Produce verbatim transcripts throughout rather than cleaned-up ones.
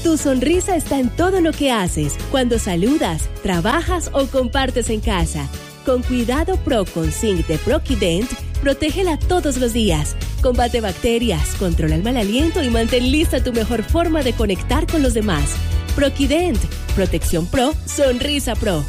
Tu sonrisa está en todo lo que haces, cuando saludas, trabajas o compartes en casa. Con Cuidado Pro con Zinc de Proquident, protégela todos los días. Combate bacterias, controla el mal aliento y mantén lista tu mejor forma de conectar con los demás. Proquident, protección pro, sonrisa pro.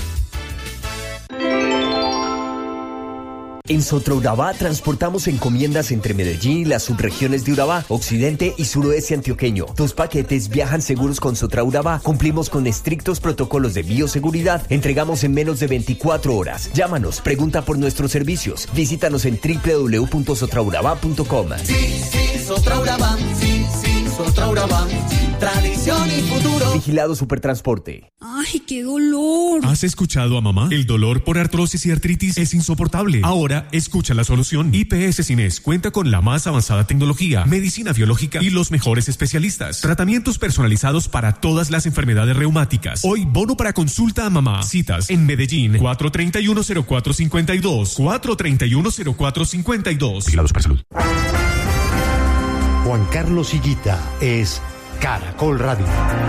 En Sotraurabá transportamos encomiendas entre Medellín y las subregiones de Urabá, occidente y suroeste antioqueño. Tus paquetes viajan seguros con Sotraurabá. Cumplimos con estrictos protocolos de bioseguridad. Entregamos en menos de veinticuatro horas. Llámanos, pregunta por nuestros servicios. Visítanos en doble u doble u doble u punto sotraurabá punto com. Sí, sí, Sotraurabá, sí, sí, Sotraurabá. Tradición y futuro. Vigilado Supertransporte. ¡Ay, qué dolor! ¿Has escuchado a mamá? El dolor por artrosis y artritis es insoportable. Ahora, escucha la solución. I P S Cines cuenta con la más avanzada tecnología, medicina biológica y los mejores especialistas. Tratamientos personalizados para todas las enfermedades reumáticas. Hoy, bono para consulta a mamá. Citas en Medellín, cuatro treinta y uno cero cuatro cincuenta y dos. cuatro treinta y uno cero cuatro cincuenta y dos. Vigilados para salud. Juan Carlos Higuita es Caracol Radio.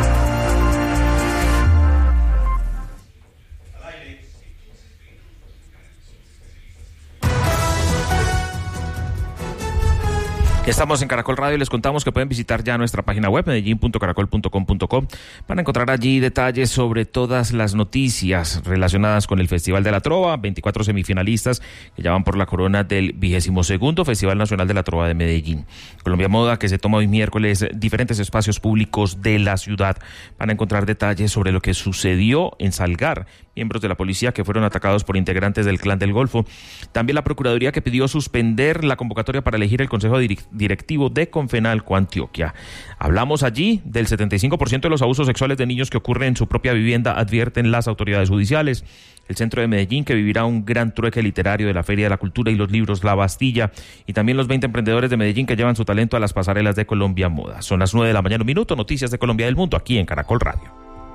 Estamos en Caracol Radio y les contamos que pueden visitar ya nuestra página web medellín punto caracol punto com punto co. Van a encontrar allí detalles sobre todas las noticias relacionadas con el Festival de la Trova, veinticuatro semifinalistas que ya van por la corona del vigésimo segundo Festival Nacional de la Trova de Medellín. Colombia Moda, que se toma hoy miércoles diferentes espacios públicos de la ciudad. Van a encontrar detalles sobre lo que sucedió en Salgar, miembros de la policía que fueron atacados por integrantes del Clan del Golfo. También la Procuraduría que pidió suspender la convocatoria para elegir el Consejo Directivo de Confenalco Antioquia. Hablamos allí del setenta y cinco por ciento de los abusos sexuales de niños que ocurren en su propia vivienda, advierten las autoridades judiciales. El centro de Medellín, que vivirá un gran trueque literario de la Feria de la Cultura y los libros La Bastilla, y también los veinte emprendedores de Medellín que llevan su talento a las pasarelas de Colombia Moda. Son las nueve de la mañana, un minuto, noticias de Colombia y del mundo, aquí en Caracol Radio.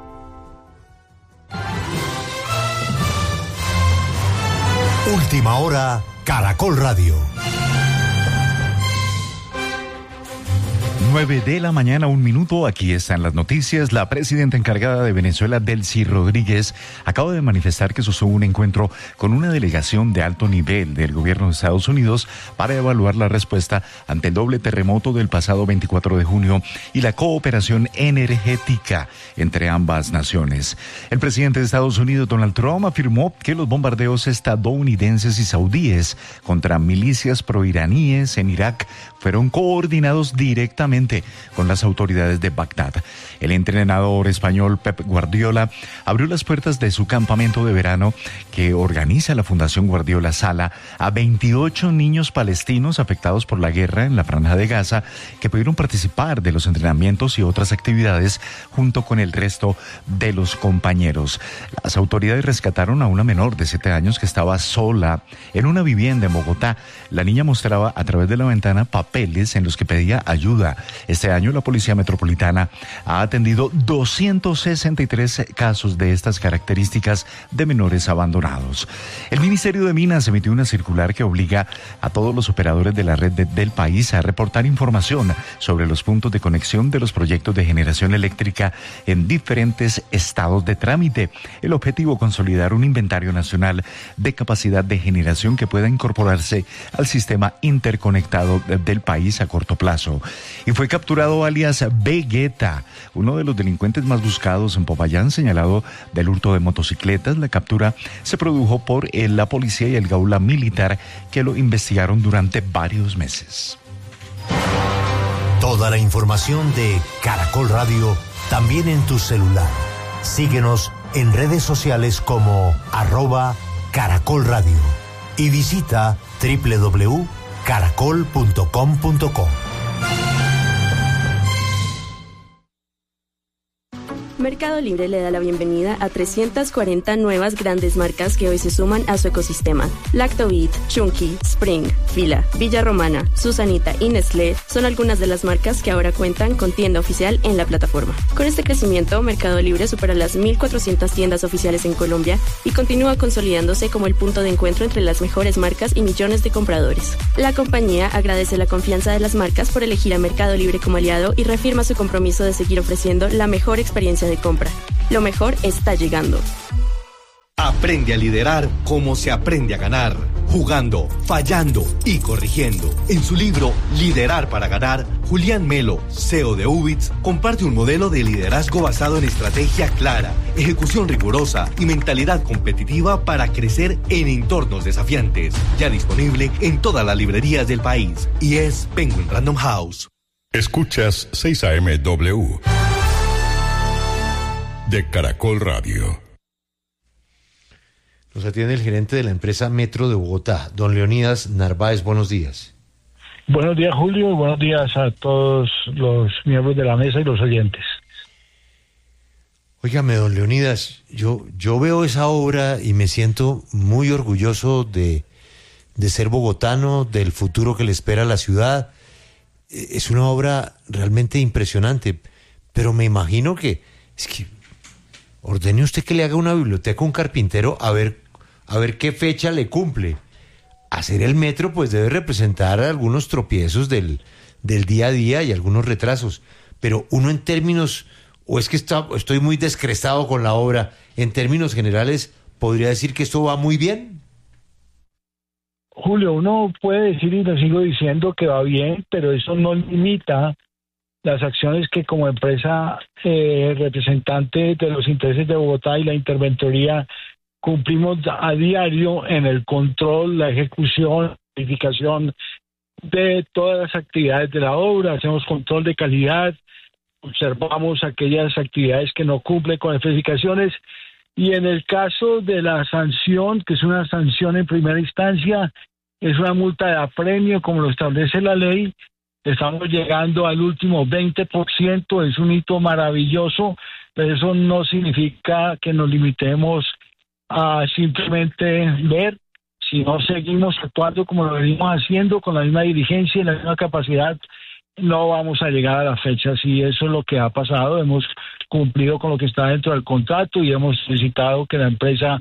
Última hora, Caracol Radio. nueve de la mañana, un minuto, aquí están las noticias. La presidenta encargada de Venezuela, Delcy Rodríguez, acaba de manifestar que sostuvo un encuentro con una delegación de alto nivel del gobierno de Estados Unidos para evaluar la respuesta ante el doble terremoto del pasado veinticuatro de junio y la cooperación energética entre ambas naciones. El presidente de Estados Unidos, Donald Trump, afirmó que los bombardeos estadounidenses y saudíes contra milicias proiraníes en Irak fueron coordinados directamente con las autoridades de Bagdad. El entrenador español Pep Guardiola abrió las puertas de su campamento de verano que organiza la Fundación Guardiola Sala a veintiocho niños palestinos afectados por la guerra en la Franja de Gaza que pudieron participar de los entrenamientos y otras actividades junto con el resto de los compañeros. Las autoridades rescataron a una menor de siete años que estaba sola en una vivienda en Bogotá. La niña mostraba a través de la ventana papeles en los que pedía ayuda. Este año la Policía Metropolitana ha atendido doscientos sesenta y tres casos de estas características de menores abandonados. El Ministerio de Minas emitió una circular que obliga a todos los operadores de la red de, del país a reportar información sobre los puntos de conexión de los proyectos de generación eléctrica en diferentes estados de trámite. El objetivo, consolidar un inventario nacional de capacidad de generación que pueda incorporarse al sistema interconectado de, del país a corto plazo. Y fue capturado alias Vegeta, uno de los delincuentes más buscados en Popayán, señalado del hurto de motocicletas. La captura se produjo por eh, la policía y el Gaula militar, que lo investigaron durante varios meses. Toda la información de Caracol Radio también en tu celular. Síguenos en redes sociales como arroba Caracol Radio y visita doble u doble u doble u punto caracol punto com punto co. Mercado Libre le da la bienvenida a trescientas cuarenta nuevas grandes marcas que hoy se suman a su ecosistema. Lactobit, Chunky, Spring, Fila, Villa Romana, Susanita y Nestlé son algunas de las marcas que ahora cuentan con tienda oficial en la plataforma. Con este crecimiento, Mercado Libre supera las mil cuatrocientas tiendas oficiales en Colombia y continúa consolidándose como el punto de encuentro entre las mejores marcas y millones de compradores. La compañía agradece la confianza de las marcas por elegir a Mercado Libre como aliado y reafirma su compromiso de seguir ofreciendo la mejor experiencia de compra. Lo mejor está llegando. Aprende a liderar como se aprende a ganar, jugando, fallando y corrigiendo. En su libro Liderar para Ganar, Julián Melo, C E O de Ubits, comparte un modelo de liderazgo basado en estrategia clara, ejecución rigurosa y mentalidad competitiva para crecer en entornos desafiantes. Ya disponible en todas las librerías del país y es Penguin Random House. Escuchas seis A M W de Caracol Radio. Nos atiende el gerente de la empresa Metro de Bogotá, don Leonidas Narváez. Buenos días. Buenos días, Julio, y buenos días a todos los miembros de la mesa y los oyentes. Óigame, don Leonidas, yo, yo veo esa obra y me siento muy orgulloso de, de ser bogotano, del futuro que le espera a la ciudad. Es una obra realmente impresionante, pero me imagino que, es que ordene usted que le haga una biblioteca a un carpintero a ver, a ver qué fecha le cumple. Hacer el metro pues debe representar algunos tropiezos del, del día a día y algunos retrasos, pero uno en términos, o es que está, estoy muy descrestado con la obra, en términos generales, ¿podría decir que esto va muy bien? Julio, uno puede decir, y lo sigo diciendo, que va bien, pero eso no limita las acciones que como empresa eh, representante de los intereses de Bogotá y la interventoría cumplimos a diario en el control, la ejecución, la verificación de todas las actividades de la obra. Hacemos control de calidad, observamos aquellas actividades que no cumplen con las especificaciones y en el caso de la sanción, que es una sanción en primera instancia, es una multa de apremio como lo establece la ley. Estamos llegando al último veinte por ciento, es un hito maravilloso, pero eso no significa que nos limitemos a simplemente ver, si no seguimos actuando como lo venimos haciendo, con la misma diligencia y la misma capacidad, no vamos a llegar a las fechas y eso es lo que ha pasado. Hemos cumplido con lo que está dentro del contrato y hemos solicitado que la empresa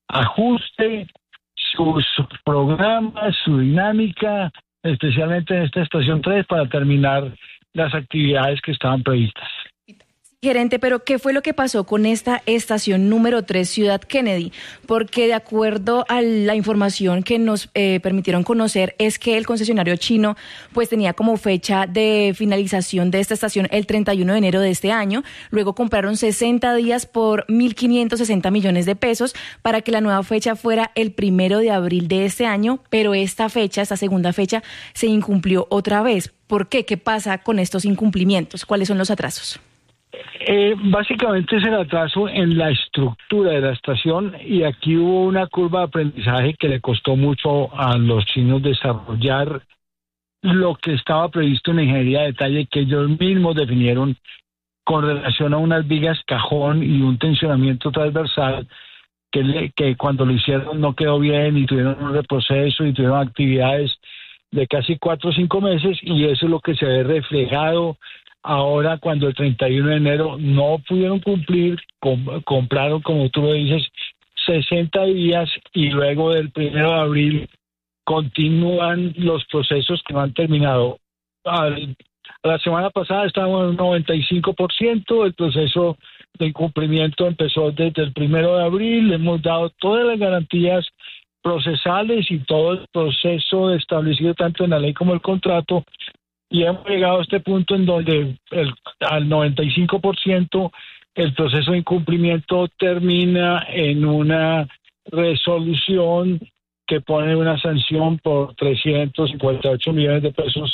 ajuste sus programas, su dinámica, especialmente en esta estación tres, para terminar las actividades que estaban previstas. Gerente, pero ¿qué fue lo que pasó con esta estación número tres, Ciudad Kennedy? Porque de acuerdo a la información que nos eh, permitieron conocer, es que el concesionario chino pues tenía como fecha de finalización de esta estación el treinta y uno de enero de este año. Luego compraron sesenta días por mil quinientos sesenta millones de pesos para que la nueva fecha fuera el primero de abril de este año, pero esta fecha, esta segunda fecha, se incumplió otra vez. ¿Por qué? ¿Qué pasa con estos incumplimientos? ¿Cuáles son los atrasos? Eh, básicamente es el atraso en la estructura de la estación y aquí hubo una curva de aprendizaje que le costó mucho a los chinos desarrollar lo que estaba previsto en ingeniería de detalle que ellos mismos definieron con relación a unas vigas cajón y un tensionamiento transversal que, le, que cuando lo hicieron no quedó bien y tuvieron un reproceso y tuvieron actividades de casi cuatro o cinco meses y eso es lo que se ve reflejado. Ahora, cuando el treinta y uno de enero no pudieron cumplir, com- compraron, como tú lo dices, sesenta días y luego del primero de abril continúan los procesos que no han terminado. Al, la semana pasada estábamos en un noventa y cinco por ciento, el proceso de incumplimiento empezó desde el primero de abril, le hemos dado todas las garantías procesales y todo el proceso establecido tanto en la ley como el contrato. Y hemos llegado a este punto en donde el, al noventa y cinco por ciento el proceso de incumplimiento termina en una resolución que pone una sanción por trescientos cincuenta y ocho millones de pesos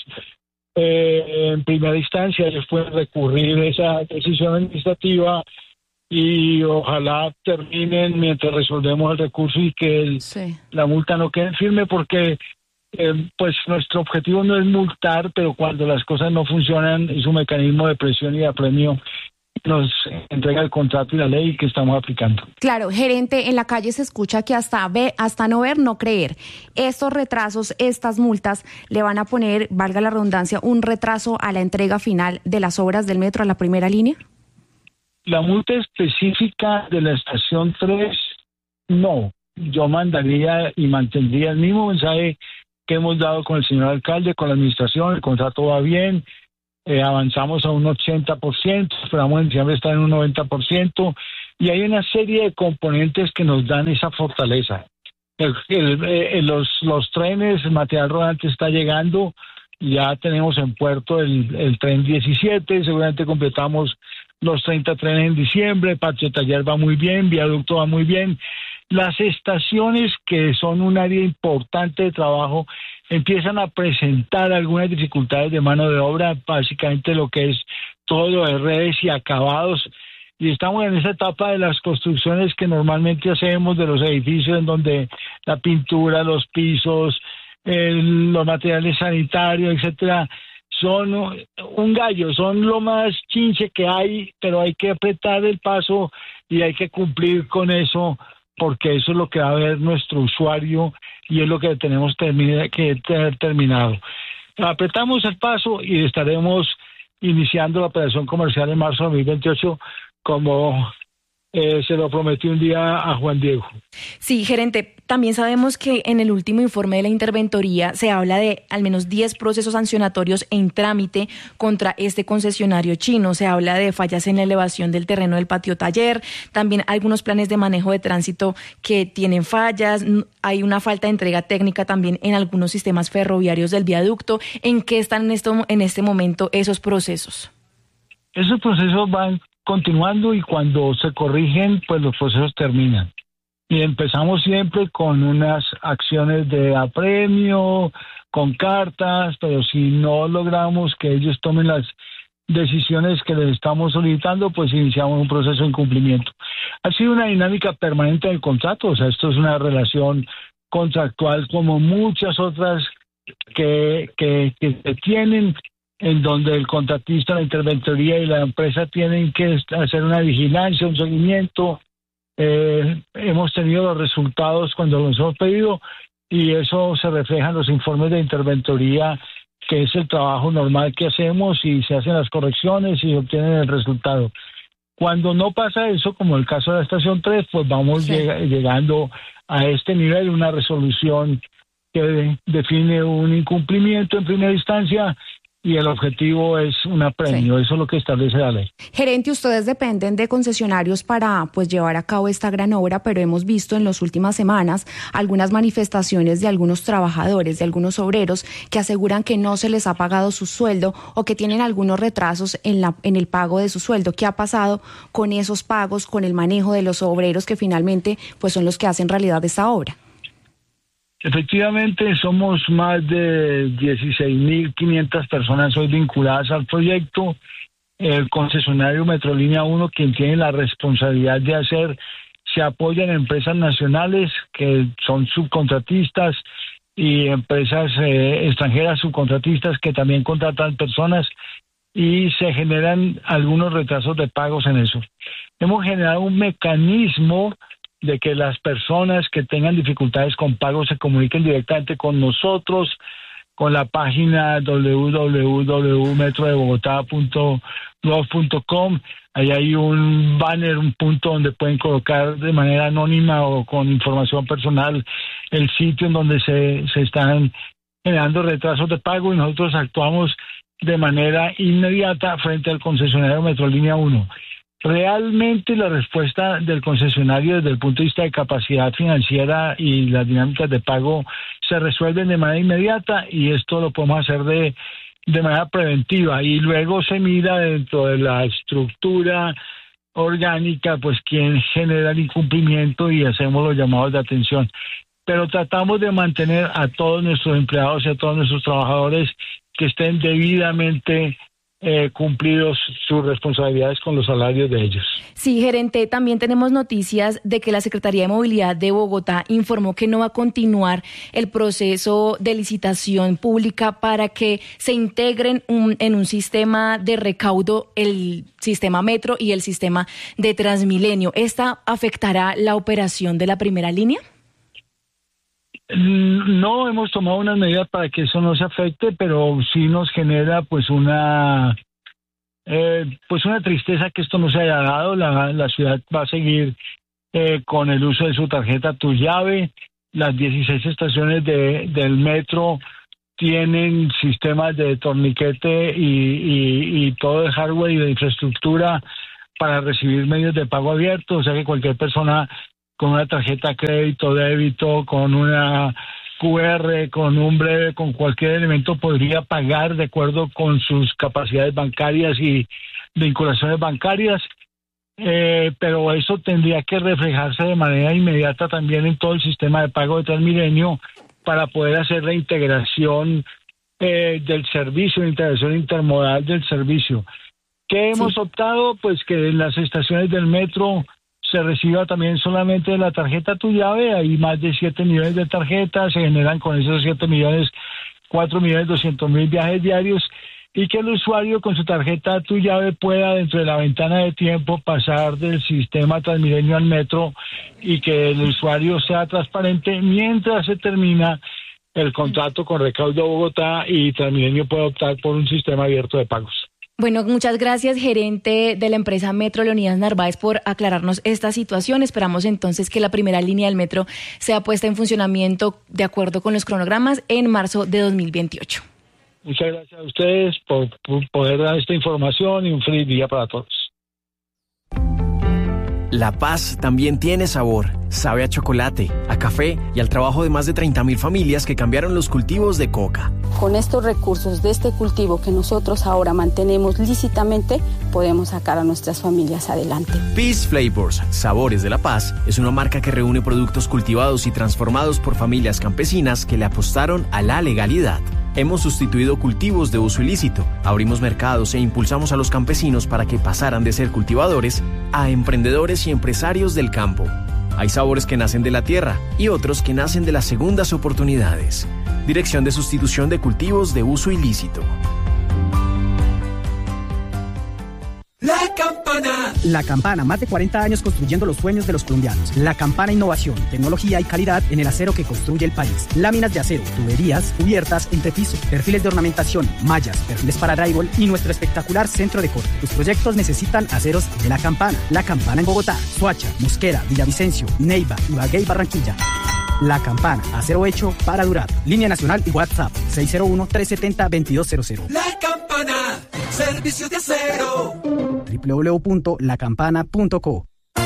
eh, en primera instancia. Ellos pueden recurrir esa decisión administrativa y ojalá terminen mientras resolvemos el recurso y que el, sí. la multa no quede firme porque... Eh, pues nuestro objetivo no es multar, pero cuando las cosas no funcionan es un mecanismo de presión y de apremio nos entrega el contrato y la ley que estamos aplicando. Claro, gerente, en la calle se escucha que hasta ve, hasta no ver, no creer. Estos retrasos, estas multas, le van a poner, valga la redundancia, un retraso a la entrega final de las obras del metro a la primera línea. La multa específica de la estación tres, no. Yo mandaría y mantendría el mismo mensaje que hemos dado con el señor alcalde, con la administración. El contrato va bien, eh, avanzamos a un ochenta por ciento, esperamos en diciembre estar en un noventa por ciento, y hay una serie de componentes que nos dan esa fortaleza. El, el, el, los, los trenes, el material rodante está llegando, ya tenemos en puerto el, el tren diecisiete, seguramente completamos los treinta trenes en diciembre, Patio Taller va muy bien, Viaducto va muy bien. Las estaciones, que son un área importante de trabajo, empiezan a presentar algunas dificultades de mano de obra, básicamente lo que es todo de redes y acabados, y estamos en esa etapa de las construcciones que normalmente hacemos de los edificios, en donde la pintura, los pisos, el, los materiales sanitarios, etcétera, son un gallo, son lo más chinche que hay, pero hay que apretar el paso y hay que cumplir con eso, porque eso es lo que va a ver nuestro usuario y es lo que tenemos termina, que tener terminado. Apretamos el paso y estaremos iniciando la operación comercial en marzo de dos mil veintiocho, como eh, se lo prometí un día a Juan Diego. Sí, gerente, también sabemos que en el último informe de la interventoría se habla de al menos diez procesos sancionatorios en trámite contra este concesionario chino. Se habla de fallas en la elevación del terreno del Patio Taller, también algunos planes de manejo de tránsito que tienen fallas, hay una falta de entrega técnica también en algunos sistemas ferroviarios del viaducto. ¿En qué están en, esto, en este momento esos procesos? Esos procesos van continuando y cuando se corrigen, pues los procesos terminan. Y empezamos siempre con unas acciones de apremio, con cartas, pero si no logramos que ellos tomen las decisiones que les estamos solicitando, pues iniciamos un proceso de incumplimiento. Ha sido una dinámica permanente del contrato, o sea, esto es una relación contractual como muchas otras que, que, que se tienen, en donde el contratista, la interventoría y la empresa tienen que hacer una vigilancia, un seguimiento. Eh, hemos tenido los resultados cuando los hemos pedido y eso se refleja en los informes de interventoría, que es el trabajo normal que hacemos y se hacen las correcciones y obtienen el resultado. Cuando no pasa eso, como el caso de la estación tres, pues vamos sí. lleg- llegando a este nivel, una resolución que define un incumplimiento en primera instancia y el objetivo es un apremio, sí. Eso es lo que establece la ley. Gerente, ustedes dependen de concesionarios para pues llevar a cabo esta gran obra, pero hemos visto en las últimas semanas algunas manifestaciones de algunos trabajadores, de algunos obreros que aseguran que no se les ha pagado su sueldo o que tienen algunos retrasos en, la, en el pago de su sueldo. ¿Qué ha pasado con esos pagos, con el manejo de los obreros que finalmente pues son los que hacen realidad esta obra? Efectivamente, somos más de dieciséis mil quinientas personas hoy vinculadas al proyecto. El concesionario Metrolínea uno, quien tiene la responsabilidad de hacer, se apoya en empresas nacionales que son subcontratistas y empresas eh, extranjeras subcontratistas que también contratan personas y se generan algunos retrasos de pagos en eso. Hemos generado un mecanismo de que las personas que tengan dificultades con pagos se comuniquen directamente con nosotros, con la página doble u doble u doble u punto metro de bogotá punto gov punto com. Ahí hay un banner, un punto donde pueden colocar de manera anónima o con información personal el sitio en donde se, se están generando retrasos de pago y nosotros actuamos de manera inmediata frente al concesionario Metrolínea uno. Realmente la respuesta del concesionario desde el punto de vista de capacidad financiera y las dinámicas de pago se resuelven de manera inmediata y esto lo podemos hacer de, de manera preventiva y luego se mira dentro de la estructura orgánica pues quién genera el incumplimiento y hacemos los llamados de atención. Pero tratamos de mantener a todos nuestros empleados y a todos nuestros trabajadores que estén debidamente eh, cumplido sus responsabilidades con los salarios de ellos. Sí, gerente, también tenemos noticias de que la Secretaría de Movilidad de Bogotá informó que no va a continuar el proceso de licitación pública para que se integren un, en un sistema de recaudo el sistema Metro y el sistema de Transmilenio. ¿Esta afectará la operación de la primera línea? No hemos tomado unas medidas para que eso no se afecte, pero sí nos genera pues una eh, pues una tristeza que esto no se haya dado. La, la ciudad va a seguir eh, con el uso de su tarjeta Tu Llave. Las dieciséis estaciones de, del metro tienen sistemas de torniquete y, y, y todo el hardware y de infraestructura para recibir medios de pago abiertos, o sea que cualquier persona con una tarjeta crédito, débito, con una cu erre, con un breve, con cualquier elemento podría pagar de acuerdo con sus capacidades bancarias y vinculaciones bancarias, eh, pero eso tendría que reflejarse de manera inmediata también en todo el sistema de pago de Transmilenio para poder hacer la integración eh, del servicio, la integración intermodal del servicio. ¿Qué hemos sí. optado? Pues que en las estaciones del metro se reciba también solamente la tarjeta Tu Llave. Hay más de siete millones de tarjetas, se generan con esos siete millones, cuatro millones doscientos mil viajes diarios, y que el usuario con su tarjeta Tu Llave pueda dentro de la ventana de tiempo pasar del sistema Transmilenio al metro y que el usuario sea transparente mientras se termina el contrato con Recaudo Bogotá y Transmilenio puede optar por un sistema abierto de pagos. Bueno, muchas gracias, gerente de la empresa Metro, Leonidas Narváez, por aclararnos esta situación. Esperamos entonces que la primera línea del metro sea puesta en funcionamiento de acuerdo con los cronogramas en marzo de dos mil veintiocho. Muchas gracias a ustedes por, por poder dar esta información y un feliz día para todos. La paz también tiene sabor. Sabe a chocolate, a café y al trabajo de más de treinta mil familias que cambiaron los cultivos de coca. Con estos recursos de este cultivo que nosotros ahora mantenemos lícitamente, podemos sacar a nuestras familias adelante. Peace Flavors, Sabores de la Paz, es una marca que reúne productos cultivados y transformados por familias campesinas que le apostaron a la legalidad. Hemos sustituido cultivos de uso ilícito, abrimos mercados e impulsamos a los campesinos para que pasaran de ser cultivadores a emprendedores y empresarios del campo. Hay sabores que nacen de la tierra y otros que nacen de las segundas oportunidades. Dirección de Sustitución de Cultivos de Uso Ilícito. La Campana. La Campana, más de cuarenta años construyendo los sueños de los colombianos. La Campana, innovación, tecnología y calidad en el acero que construye el país. Láminas de acero, tuberías, cubiertas, entrepiso, perfiles de ornamentación, mallas, perfiles para drywall y nuestro espectacular centro de corte. Tus proyectos necesitan aceros de La Campana. La Campana en Bogotá, Soacha, Mosquera, Villavicencio, Neiva, Ibagué y Barranquilla. La Campana, acero hecho para durar. Línea nacional y WhatsApp seis cero uno, tres siete cero, dos dos cero cero. La Campana, servicios de acero. doble u doble u doble u punto la campana punto co.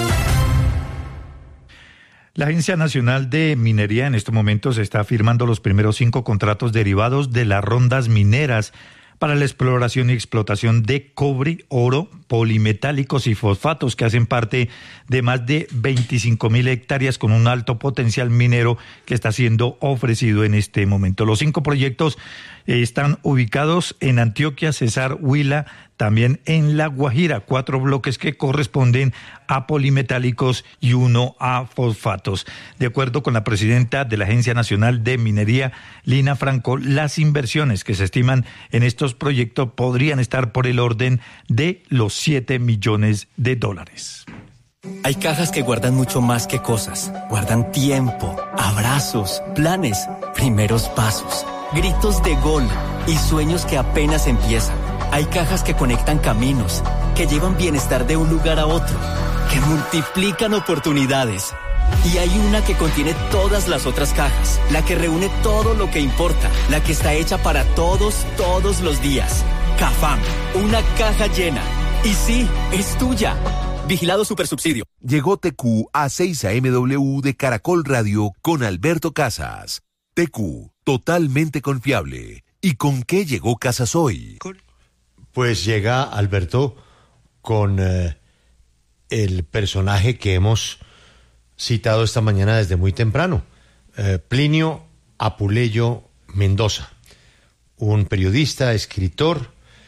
La Agencia Nacional de Minería en estos momentos está firmando los primeros cinco contratos derivados de las rondas mineras para la exploración y explotación de cobre, oro, polimetálicos y fosfatos que hacen parte de más de veinticinco mil hectáreas con un alto potencial minero que está siendo ofrecido en este momento. Los cinco proyectos eh, están ubicados en Antioquia, Cesar, Huila, también en La Guajira, cuatro bloques que corresponden a polimetálicos y uno a fosfatos. De acuerdo con la presidenta de la Agencia Nacional de Minería, Lina Franco, las inversiones que se estiman en estos proyectos podrían estar por el orden de los siete millones de dólares. Hay cajas que guardan mucho más que cosas. Guardan tiempo, abrazos, planes, primeros pasos, gritos de gol y sueños que apenas empiezan. Hay cajas que conectan caminos, que llevan bienestar de un lugar a otro, que multiplican oportunidades. Y hay una que contiene todas las otras cajas, la que reúne todo lo que importa, la que está hecha para todos, todos los días. Cafam, una caja llena. Y sí, es tuya. Vigilado Supersubsidio. Llegó T Q a seis A M W de Caracol Radio con Alberto Casas. T Q, totalmente confiable. ¿Y con qué llegó Casas hoy? Pues llega Alberto con eh, el personaje que hemos citado esta mañana desde muy temprano, eh, Plinio Apuleyo Mendoza, un periodista, escritor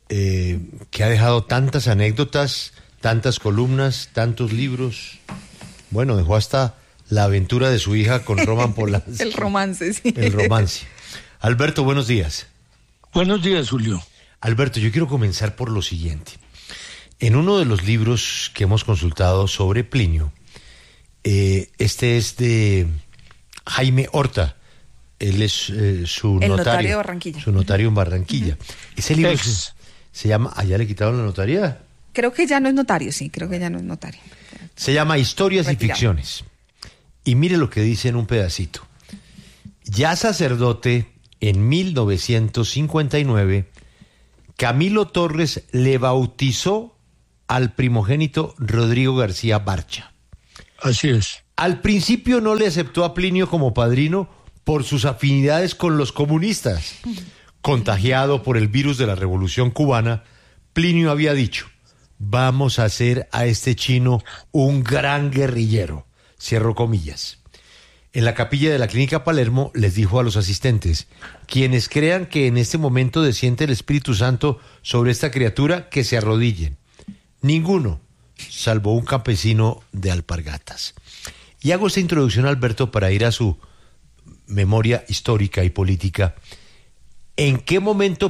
eh, que ha dejado tantas anécdotas, tantas columnas, tantos libros. Bueno, dejó hasta la aventura de su hija con Roman Polanski. El romance, sí. El romance. Alberto, buenos días. Buenos días, Julio. Alberto, yo quiero comenzar por lo siguiente. En uno de los libros que hemos consultado sobre Plinio, eh, este es de Jaime Horta. Él es eh, su El notario, notario de Barranquilla. Su notario en Barranquilla. Uh-huh. Ese libro Ex. se, se llama... ¿Ah, ya le quitaron la notaría? Creo que ya no es notario, sí, creo que ya no es notario. Se llama Historias Retirado. y Ficciones. Y mire lo que dice en un pedacito. Ya sacerdote, en mil novecientos cincuenta y nueve, Camilo Torres le bautizó al primogénito Rodrigo García Barcha. Así es. Al principio no le aceptó a Plinio como padrino por sus afinidades con los comunistas. Contagiado por el virus de la Revolución Cubana, Plinio había dicho: vamos a hacer a este chino un gran guerrillero. Cierro comillas. En la capilla de la Clínica Palermo les dijo a los asistentes: quienes crean que en este momento desciende el Espíritu Santo sobre esta criatura, que se arrodillen. Ninguno, salvo un campesino de Alpargatas. Y hago esta introducción, Alberto, para ir a su memoria histórica y política. ¿En qué momento